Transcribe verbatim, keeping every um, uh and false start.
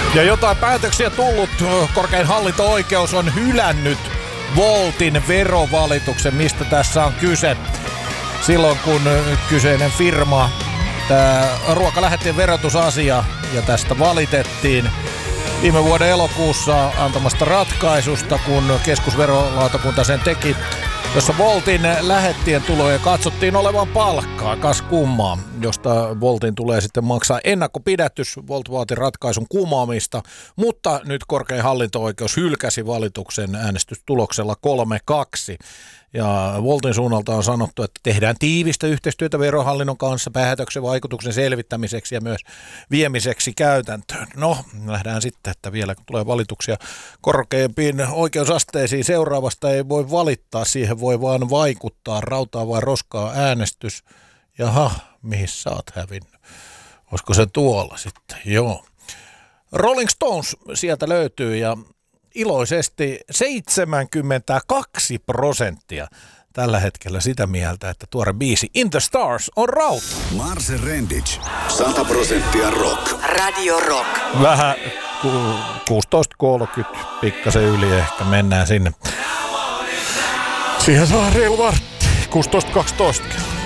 Ja jotain päätöksiä tullut. Korkein hallinto-oikeus on hylännyt Woltin verovalituksen. Mistä tässä on kyse? Silloin kun kyseinen firma, tämä ruokalähettien verotusasia, ja tästä valitettiin viime vuoden elokuussa antamasta ratkaisusta, kun keskusverolautakunta sen teki, jossa Woltin lähettien tuloja katsottiin olevan palkkaa, kas kummaa, josta Woltin tulee sitten maksaa ennakkopidätys. Wolt vaati ratkaisun kumoamista, mutta nyt korkein hallinto-oikeus hylkäsi valituksen äänestystuloksella kolme kaksi. Ja Woltin suunnalta on sanottu, että tehdään tiivistä yhteistyötä verohallinnon kanssa päätöksen vaikutuksen selvittämiseksi ja myös viemiseksi käytäntöön. No, nähdään sitten, että vielä kun tulee valituksia korkeimpiin oikeusasteisiin, seuraavasta ei voi valittaa, siihen voi vaan vaikuttaa, rautaa vai roskaa äänestys. Jaha, mihin sä oot hävinnyt? Olisiko se tuolla sitten? Joo. Rolling Stones sieltä löytyy ja iloisesti seitsemänkymmentäkaksi prosenttia tällä hetkellä sitä mieltä, että tuore biisi In the Stars on rauta. Marse Rendic, sata prosenttia rock. Radio Rock. Vähän ku, kuusitoista kolmekymmentä, pikkasen yli ehkä, mennään sinne. Siihen saa reilu vartti, kuusitoista kaksitoista.